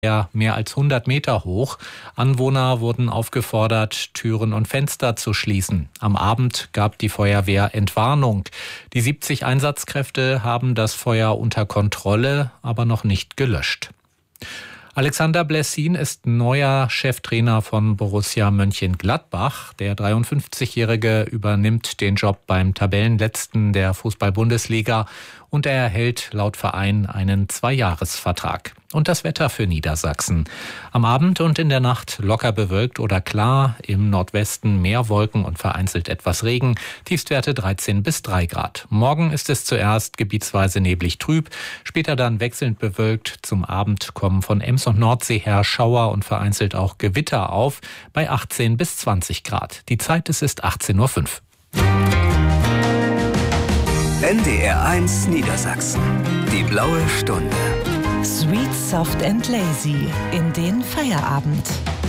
mehr als 100 Meter hoch. Anwohner wurden aufgefordert, Türen und Fenster zu schließen. Am Abend gab die Feuerwehr Entwarnung. Die 70 Einsatzkräfte haben das Feuer unter Kontrolle, aber noch nicht gelöscht. Alexander Blessin ist neuer Cheftrainer von Borussia Mönchengladbach. Der 53-Jährige übernimmt den Job beim Tabellenletzten der Fußball-Bundesliga und er erhält laut Verein einen 2-Jahres-Vertrag. Und das Wetter für Niedersachsen. Am Abend und in der Nacht locker bewölkt oder klar, im Nordwesten mehr Wolken und vereinzelt etwas Regen, Tiefstwerte 13 bis 3 Grad. Morgen ist es zuerst gebietsweise neblig trüb, später dann wechselnd bewölkt. Zum Abend kommen von Ems und Nordsee her Schauer und vereinzelt auch Gewitter auf, bei 18 bis 20 Grad. Die Zeit ist 18:05 Uhr. NDR 1 Niedersachsen. Die blaue Stunde. Sweet, soft and lazy in den Feierabend.